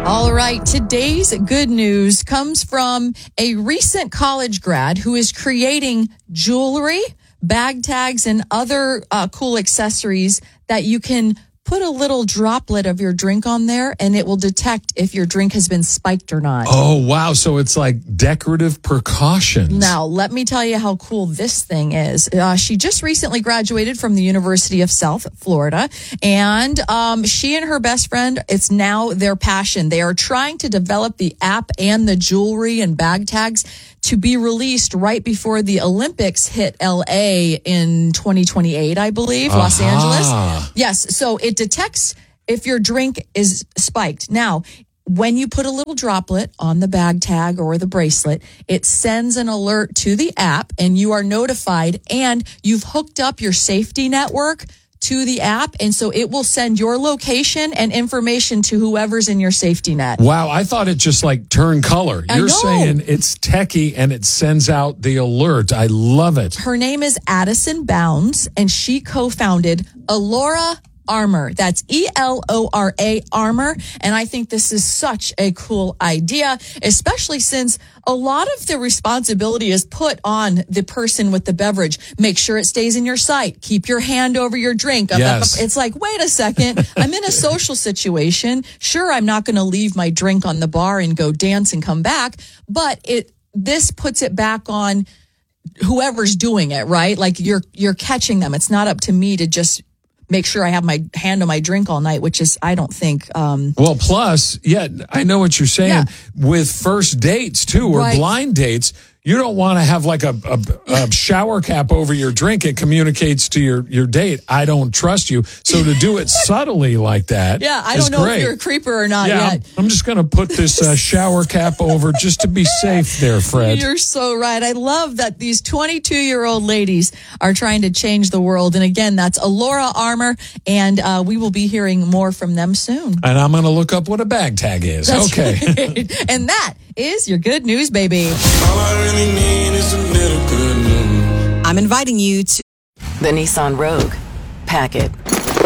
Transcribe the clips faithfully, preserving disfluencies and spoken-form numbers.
All right, today's good news comes from a recent college grad who is creating jewelry, bag tags, and other uh, cool accessories that you can put a little droplet of your drink on there, and it will detect if your drink has been spiked or not. Oh, wow. So it's like decorative precautions. Now, let me tell you how cool this thing is. Uh, she just recently graduated from the University of South Florida, and um, she and her best friend, it's now their passion. They are trying to develop the app and the jewelry and bag tags to be released right before the Olympics hit L A in twenty twenty-eight, I believe, uh-huh. Los Angeles. Yes, so it detects if your drink is spiked. Now, when you put a little droplet on the bag tag or the bracelet, it sends an alert to the app and you are notified, and you've hooked up your safety network to the app, and so it will send your location and information to whoever's in your safety net. Wow, I thought it just like turned color. I You're know. saying it's techie and it sends out the alert. I love it. Her name is Addison Bounds, and she co-founded Elora Armor. That's E L O R A Armor. And I think this is such a cool idea, especially since a lot of the responsibility is put on the person with the beverage. Make sure it stays in your sight. Keep your hand over your drink. Yes. It's like, wait a second. I'm in a social situation. Sure, I'm not going to leave my drink on the bar and go dance and come back, but it this puts it back on whoever's doing it, right? Like you're you're catching them. It's not up to me to just make sure I have my hand on my drink all night, which is, I don't think. Um, well, plus, yeah, I know what you're saying. Yeah. With first dates, too, or Right. blind dates, you don't want to have like a, a, a shower cap over your drink. It communicates to your, your date, I don't trust you. So to do it subtly like that yeah, I is don't know great. if you're a creeper or not yeah, yet. I'm just going to put this uh, shower cap over just to be safe there, Fred. You're so right. I love that these twenty-two-year-old ladies are trying to change the world. And again, that's Elora Armor, and uh, we will be hearing more from them soon. And I'm going to look up what a bag tag is. That's okay. right. And that is your good news, baby. All I really need is a little good news. I'm inviting you to the Nissan Rogue. Pack it.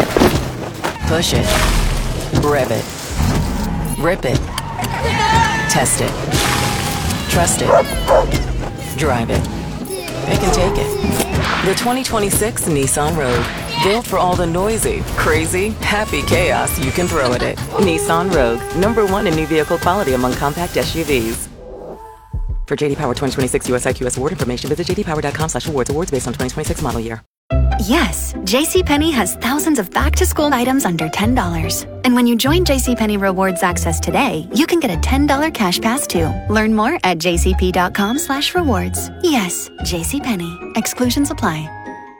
Push it. Rev it. Rip it. Test it. Trust it. Drive it. Pick and take it. The twenty twenty-six Nissan Rogue. Built for all the noisy, crazy, happy chaos you can throw at it. Nissan Rogue. Number one in new vehicle quality among compact S U Vs. For J D Power twenty twenty-six U S I Q S award information, visit j d power dot com slash awards. Awards based on twenty twenty-six model year. Yes, JCPenney has thousands of back-to-school items under ten dollars. And when you join JCPenney Rewards Access today, you can get a ten dollars cash pass too. Learn more at j c p dot com slash rewards. Yes, JCPenney. Exclusions apply.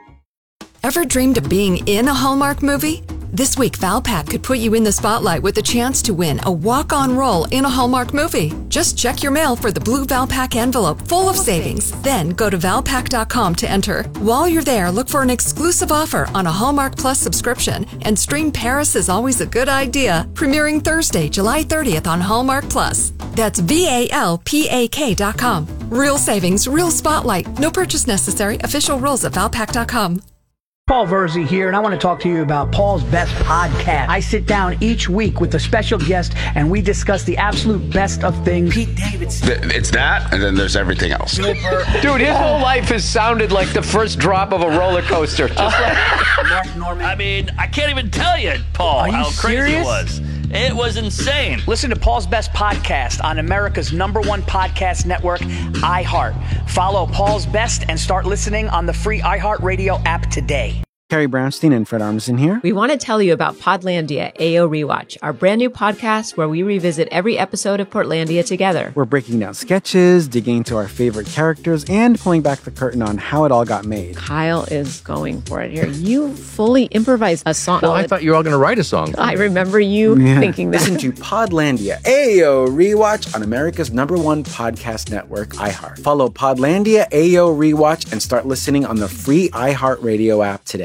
Ever dreamed of being in a Hallmark movie? This week, Valpak could put you in the spotlight with a chance to win a walk-on role in a Hallmark movie. Just check your mail for the blue Valpak envelope full of savings. Then go to valpak dot com to enter. While you're there, look for an exclusive offer on a Hallmark Plus subscription and stream Paris is Always a Good Idea, premiering Thursday, July thirtieth on Hallmark Plus. That's V A L P A K dot com. Real savings, real spotlight. No purchase necessary. Official rules at valpak dot com. Paul Verzi here, and I want to talk to you about Paul's Best Podcast. I sit down each week with a special guest, and we discuss the absolute best of things. Pete Davidson. It's that, and then there's everything else. Dude, his whole life has sounded like the first drop of a roller coaster. Just like Mark Norman. I mean, I can't even tell you, Paul, Are you how crazy serious? it was. It was insane. Listen to Paul's Best Podcast on America's number one podcast network, iHeart. Follow Paul's Best and start listening on the free iHeartRadio app today. Carrie Brownstein and Fred Armisen here. We want to tell you about Podlandia A O Rewatch, our brand new podcast where we revisit every episode of Portlandia together. We're breaking down sketches, digging into our favorite characters, and pulling back the curtain on how it all got made. Kyle is going for it here. You fully improvised a song. Well, I thought you were all going to write a song. I remember you yeah. thinking that. Listen to Podlandia A O Rewatch on America's number one podcast network, iHeart. Follow Podlandia A O Rewatch and start listening on the free iHeartRadio app today.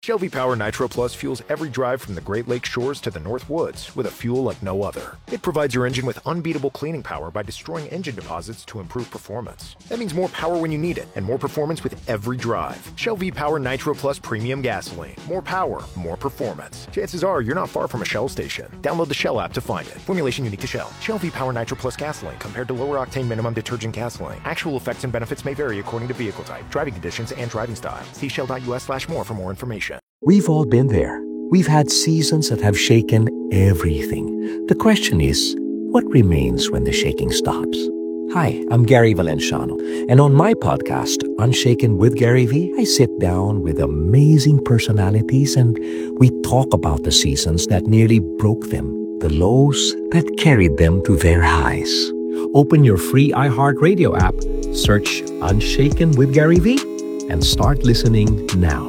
Shell V-Power Nitro Plus fuels every drive from the Great Lakes shores to the North Woods with a fuel like no other. It provides your engine with unbeatable cleaning power by destroying engine deposits to improve performance. That means more power when you need it, and more performance with every drive. Shell V-Power Nitro Plus Premium Gasoline. More power, more performance. Chances are you're not far from a Shell station. Download the Shell app to find it. Formulation unique to Shell. Shell V-Power Nitro Plus Gasoline compared to lower octane minimum detergent gasoline. Actual effects and benefits may vary according to vehicle type, driving conditions, and driving style. See shell.us slash more for more information. We've all been there. We've had seasons that have shaken everything. The question is, what remains when the shaking stops? Hi, I'm Gary Valenciano, and on my podcast, Unshaken with Gary V, I sit down with amazing personalities and we talk about the seasons that nearly broke them, the lows that carried them to their highs. Open your free iHeartRadio app, search Unshaken with Gary V, and start listening now.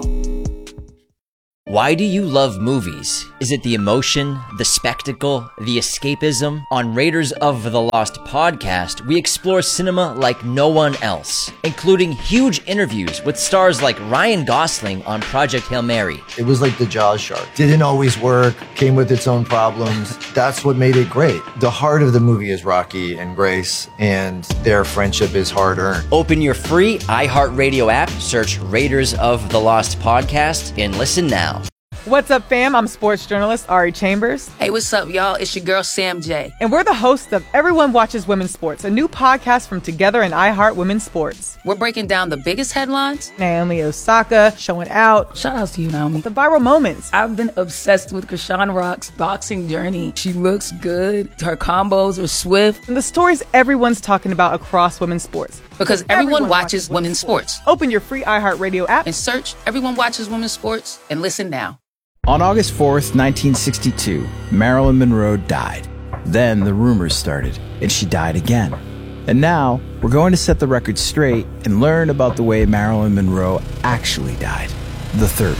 Why do you love movies? Is it the emotion, the spectacle, the escapism? On Raiders of the Lost podcast, we explore cinema like no one else, including huge interviews with stars like Ryan Gosling on Project Hail Mary. It was like the Jaws shark. Didn't always work, came with its own problems. That's what made it great. The heart of the movie is Rocky and Grace, and their friendship is hard-earned. Open your free iHeartRadio app, search Raiders of the Lost podcast, and listen now. What's up, fam? I'm sports journalist Ari Chambers. Hey, what's up, y'all? It's your girl, Sam J. And we're the hosts of Everyone Watches Women's Sports, a new podcast from Together and iHeart Women's Sports. We're breaking down the biggest headlines. Naomi Osaka showing out. Shout out to you, Naomi. The viral moments. I've been obsessed with Krishan Rock's boxing journey. She looks good. Her combos are swift. And the stories everyone's talking about across women's sports. Because everyone, everyone watches, watches women's sports. sports. Open your free iHeartRadio app and search Everyone Watches Women's Sports and listen now. On August fourth, nineteen sixty-two, Marilyn Monroe died. Then the rumors started, and she died again. And now, we're going to set the record straight and learn about the way Marilyn Monroe actually died, the third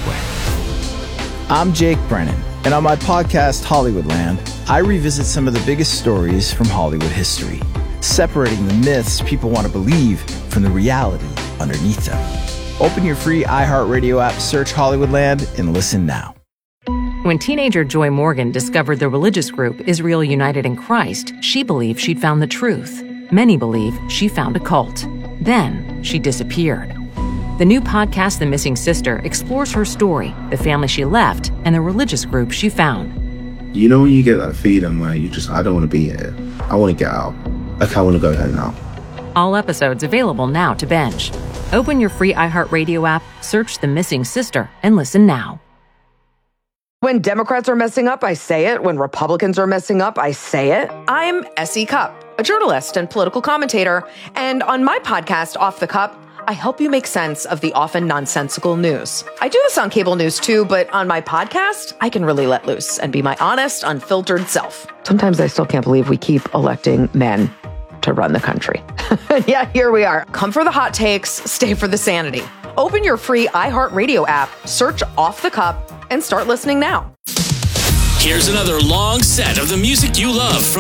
way. I'm Jake Brennan, and on my podcast, Hollywoodland, I revisit some of the biggest stories from Hollywood history, separating the myths people want to believe from the reality underneath them. Open your free iHeartRadio app, search Hollywoodland, and listen now. When teenager Joy Morgan discovered the religious group Israel United in Christ, she believed she'd found the truth. Many believe she found a cult. Then she disappeared. The new podcast, The Missing Sister, explores her story, the family she left, and the religious group she found. You know when you get that feeling where you just, I don't want to be here. I want to get out. Like I want to go home now. All episodes available now to binge. Open your free iHeartRadio app, search The Missing Sister, and listen now. When Democrats are messing up, I say it. When Republicans are messing up, I say it. I'm S E. Cupp, a journalist and political commentator. And on my podcast, Off the Cup, I help you make sense of the often nonsensical news. I do this on cable news too, but on my podcast, I can really let loose and be my honest, unfiltered self. Sometimes I still can't believe we keep electing men to run the country. Yeah, here we are. Come for the hot takes, stay for the sanity. Open your free iHeartRadio app, search Off the Cup, and start listening now. Here's another long set of the music you love from